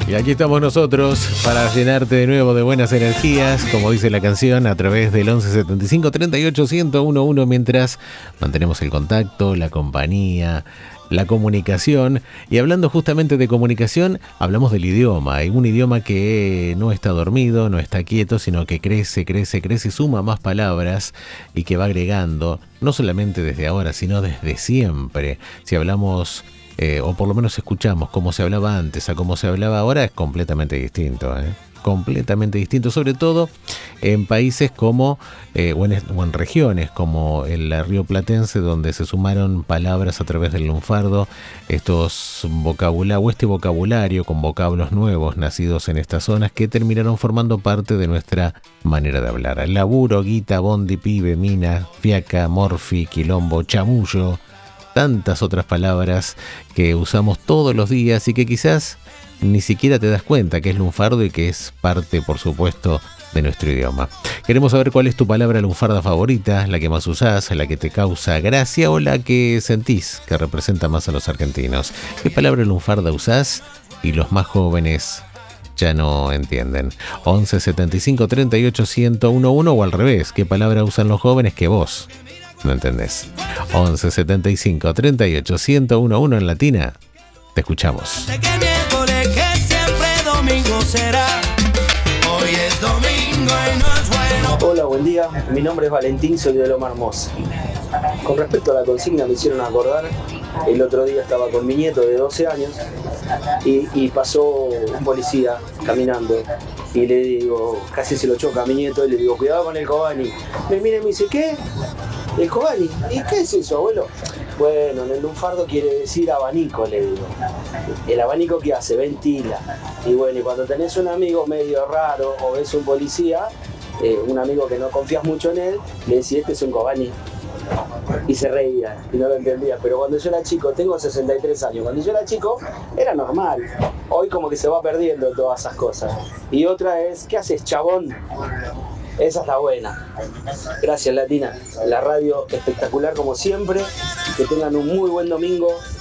Y aquí estamos nosotros para llenarte de nuevo de buenas energías, como dice la canción, a través del 11 75 38 1011, mientras mantenemos el contacto, la compañía, la comunicación. Y hablando justamente de comunicación, hablamos del idioma. Hay un idioma que no está dormido, no está quieto, sino que crece, suma más palabras y que va agregando, no solamente desde ahora, sino desde siempre. Si hablamos... o por lo menos escuchamos cómo se hablaba antes a cómo se hablaba ahora, es completamente distinto, completamente distinto, sobre todo en países como, o en regiones como el rioplatense, donde se sumaron palabras a través del lunfardo, este vocabulario con vocablos nuevos nacidos en estas zonas que terminaron formando parte de nuestra manera de hablar. Laburo, guita, bondi, pibe, mina, fiaca, morfi, quilombo, chamullo, tantas otras palabras que usamos todos los días y que quizás ni siquiera te das cuenta que es lunfardo y que es parte, por supuesto, de nuestro idioma. Queremos saber cuál es tu palabra lunfarda favorita, la que más usás, la que te causa gracia o la que sentís que representa más a los argentinos. ¿Qué palabra lunfarda usás y los más jóvenes ya no entienden? 11 75 38 1011 o al revés, ¿qué palabra usan los jóvenes que vos no entendés? 11 75 38 1011 en Latina. Te escuchamos. Hola, buen día. Mi nombre es Valentín, soy de Loma Hermosa. Con respecto a la consigna, me hicieron acordar. El otro día estaba con mi nieto de 12 años y pasó un policía caminando. Y le digo, casi se lo choca a mi nieto, y le digo, cuidado con el Kobani. Me mira y me dice, ¿qué? ¿El Kobani? ¿Y qué es eso, abuelo? Bueno, en el lunfardo quiere decir abanico, le digo. ¿El abanico qué hace? Ventila. Y bueno, y cuando tenés un amigo medio raro o ves un policía, un amigo que no confías mucho en él, le decís, este es un Kobani. Y se reía y no lo entendía. Pero cuando yo era chico, tengo 63 años, cuando yo era chico era normal. Hoy como que se va perdiendo todas esas cosas. Y otra es, ¿qué haces, chabón? Esa es la buena. Gracias, Latina. La radio espectacular como siempre. Que tengan un muy buen domingo